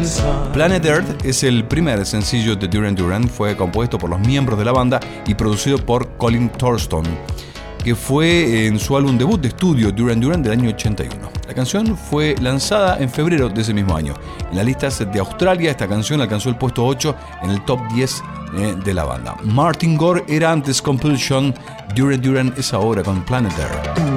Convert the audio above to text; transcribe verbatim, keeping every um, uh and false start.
Planet Earth es el primer sencillo de Duran Duran. Fue compuesto por los miembros de la banda y producido por Colin Thurston, que fue en su álbum debut de estudio Duran Duran del año ochenta y uno. La canción fue lanzada en febrero de ese mismo año. En las listas de Australia, esta canción alcanzó el puesto ocho en el top diez eh, de la banda. Martin Gore era antes Compulsion. Duran Duran es ahora con Planet Earth.